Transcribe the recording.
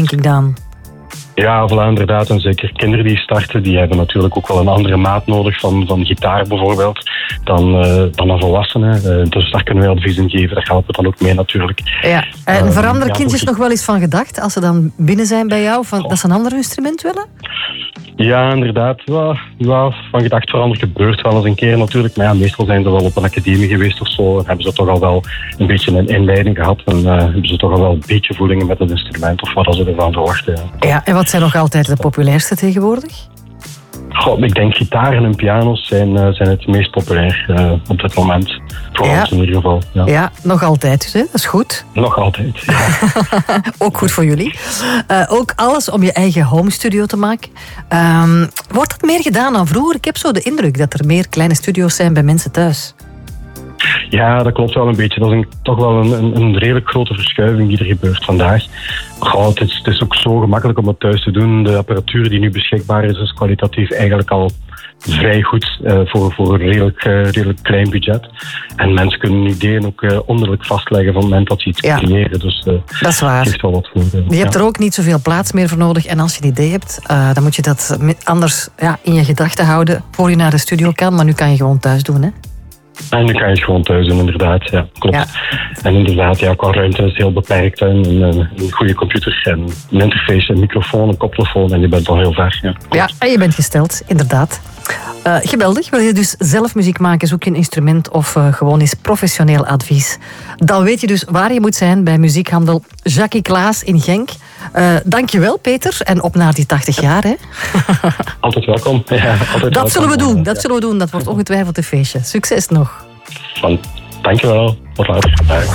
denk ik dan. Ja, voilà, inderdaad. En zeker kinderen die starten, die hebben natuurlijk ook wel een andere maat nodig van gitaar bijvoorbeeld dan een volwassene. Dus daar kunnen wij advies in geven. Dat helpt dan ook mee natuurlijk. Ja. En veranderen kindjes nog wel eens van gedacht als ze dan binnen zijn bij jou, dat ze een ander instrument willen? Ja, inderdaad. Ja, van gedacht veranderen gebeurt wel eens een keer natuurlijk. Maar ja, meestal zijn ze wel op een academie geweest of zo. En hebben ze toch al wel een beetje een inleiding gehad. En hebben ze toch al wel een beetje voelingen met het instrument of wat ze ervan verwachten. Ja, en wat zijn nog altijd de populairste tegenwoordig? Goh, ik denk gitaren en piano's zijn het meest populair op dit moment. Voor ons in ieder geval. Ja, nog altijd dus, hè? Dat is goed. Nog altijd, ja. Ook goed voor jullie. Ook alles om je eigen home studio te maken. Wordt dat meer gedaan dan vroeger? Ik heb zo de indruk dat er meer kleine studio's zijn bij mensen thuis. Ja, dat klopt wel een beetje. Dat is toch wel een redelijk grote verschuiving die er gebeurt vandaag. Het is ook zo gemakkelijk om het thuis te doen. De apparatuur die nu beschikbaar is kwalitatief eigenlijk al vrij goed voor een redelijk klein budget. En mensen kunnen hun ideeën ook onmiddellijk vastleggen van het moment dat ze iets creëren. Dus dat is waar. Heeft wel wat voor. Je hebt er ook niet zoveel plaats meer voor nodig. En als je een idee hebt, dan moet je dat anders in je gedachten houden voor je naar de studio kan. Maar nu kan je gewoon thuis doen, hè? En nu kan je het gewoon thuis doen, inderdaad. Ja, klopt. Ja. En inderdaad, qua ruimte is het heel beperkt. Een goede computer en een interface, een microfoon, een koptelefoon. En je bent al heel ver. Ja, en je bent gesteld, inderdaad. Geweldig. Wil je dus zelf muziek maken, zoek je een instrument of gewoon eens professioneel advies. Dan weet je dus waar je moet zijn bij muziekhandel Jackie Claes in Genk. Dankjewel, Peter. En op naar die 80 jaar, hè? Altijd welkom. Ja, dat zullen we doen. Dat wordt ongetwijfeld een feestje. Succes nog. Dankjewel. Tot later.